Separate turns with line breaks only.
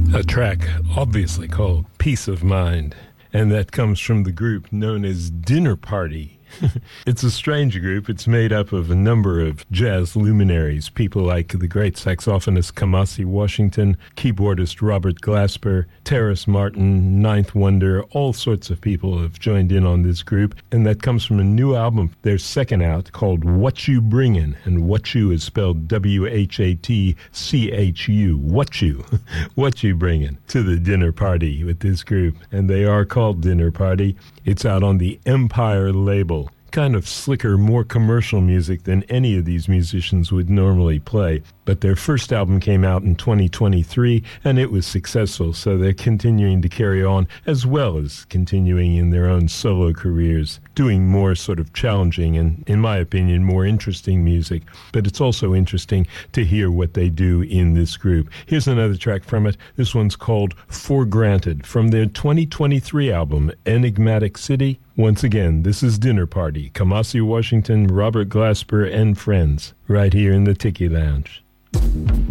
A track obviously called Peace of Mind, and that comes from the group known as Dinner Party. It's a strange group. It's made up of a number of jazz luminaries, people like the great saxophonist Kamasi Washington, keyboardist Robert Glasper, Terrace Martin, Ninth Wonder, all sorts of people have joined in on this group, and that comes from a new album, their second out, called What You Bringin', and What You is spelled W-H-A-T-C-H-U, What You, What You Bringin' to the dinner party with this group, and they are called Dinner Party. It's out on the Empire label. Kind of slicker, more commercial music than any of these musicians would normally play. But their first album came out in 2023, and it was successful, so they're continuing to carry on, as well as continuing in their own solo careers, doing more sort of challenging and, in my opinion, more interesting music. But it's also interesting to hear what they do in this group. Here's another track from it. This one's called For Granted, from their 2023 album, Enigmatic City. Once again, this is Dinner Party, Kamasi Washington, Robert Glasper, and friends, right here in the Tiki Lounge.